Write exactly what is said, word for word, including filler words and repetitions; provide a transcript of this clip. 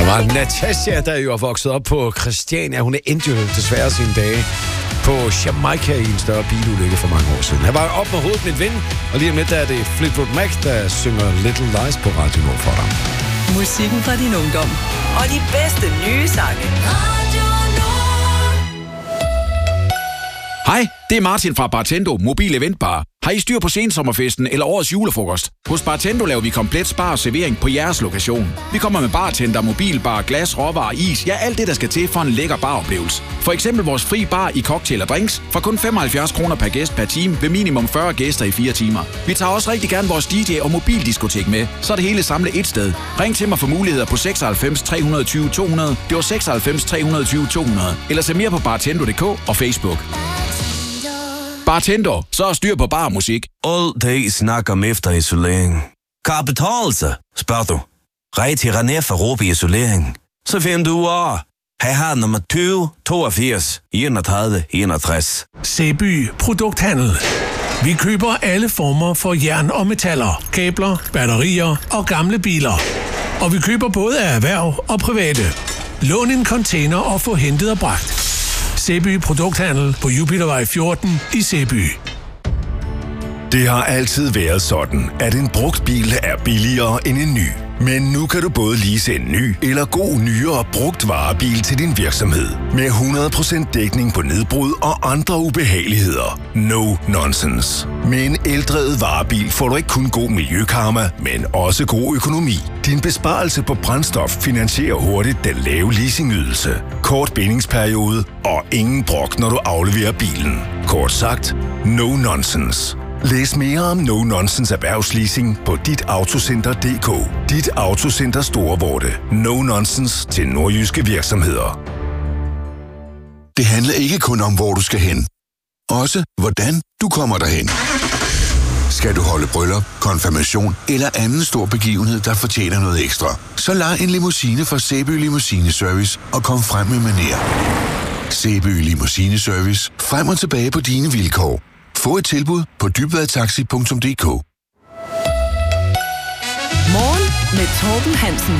var Natasha, der jo er vokset op på Christiania. Hun endte jo desværre sine dage på Jamaica i en større bilulykke for mange år siden. Han var op med hovedet med en ven, og lige om lidt er det Fleetwood Mac, der synger Little Lies på Radio Nord for dig. Musikken fra din ungdom. Og de bedste nye sange. Radio Nord. Hej, det er Martin fra Bartendo Mobil Eventbar. Har I styr på sensommerfesten eller årets julefrokost? Hos Bartendo laver vi komplet spar og servering på jeres lokation. Vi kommer med bartender, mobilbar, glas, råvarer, is, ja alt det, der skal til for en lækker baroplevelse. For eksempel vores fri bar i cocktail og drinks for kun femoghalvfjerds kroner per gæst per time ved minimum fyrre gæster i fire timer. Vi tager også rigtig gerne vores D J og mobildiskotek med, så er det hele samlet et sted. Ring til mig for muligheder på seksoghalvfems tre tyve to hundrede. Det var seksoghalvfems tre tyve to hundrede. Eller se mere på bartendo punktum d k og Facebook. Bartender, så er styr på bar musik. All day snakker om efterisolering. Kan det betale sig, spørger du? Rej til René for Råbe Isolering. Så finder du ud af. Her har nummer tyve toogfirs enogtredive enogtres. Sæby Produkthandel. Vi køber alle former for jern og metaller, kabler, batterier og gamle biler. Og vi køber både af erhverv og private. Lån en container og få hentet og bragt. Sæby Produkthandel på Jupitervej fjorten i Sæby. Det har altid været sådan, at en brugt bil er billigere end en ny. Men nu kan du både lease en ny eller god nyere brugt varebil til din virksomhed. Med hundrede procent dækning på nedbrud og andre ubehageligheder. No nonsense. Med en eldrevet varebil får du ikke kun god miljøkarma, men også god økonomi. Din besparelse på brændstof finansierer hurtigt den lave leasingydelse. Kort bindingsperiode og ingen brok, når du afleverer bilen. Kort sagt, no nonsense. Læs mere om No Nonsense erhvervsleasing på dit autocenter punktum d k. Dit Autocenter Storvorte. No Nonsense til nordjyske virksomheder. Det handler ikke kun om, hvor du skal hen. Også hvordan du kommer derhen. Skal du holde bryllup, konfirmation eller anden stor begivenhed, der fortjener noget ekstra, så lej en limousine fra Sæby Limousine Service og kom frem med manér. Sæby Limousine Service. Frem og tilbage på dine vilkår. Få et tilbud på dybvadtaxi punktum d k. Morgen med Torben Hansen.